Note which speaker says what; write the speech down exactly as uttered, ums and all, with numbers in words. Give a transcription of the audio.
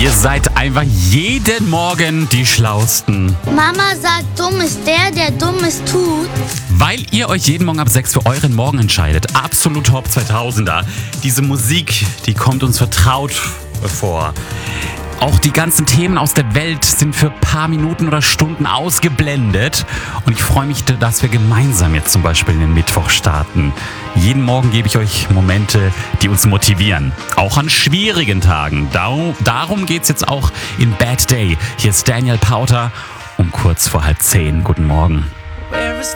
Speaker 1: Ihr seid einfach jeden Morgen die Schlausten.
Speaker 2: Mama sagt, dumm ist der, der Dummes tut.
Speaker 1: Weil ihr euch jeden Morgen ab sechs für euren Morgen entscheidet. Absolut Top zweitausender. Diese Musik, die kommt uns vertraut vor. Auch die ganzen Themen aus der Welt sind für ein paar Minuten oder Stunden ausgeblendet. Und ich freue mich, dass wir gemeinsam jetzt zum Beispiel in den Mittwoch starten. Jeden Morgen gebe ich euch Momente, die uns motivieren. Auch an schwierigen Tagen. Darum, darum geht es jetzt auch in Bad Day. Hier ist Daniel Powter um kurz vor halb zehn. Guten Morgen.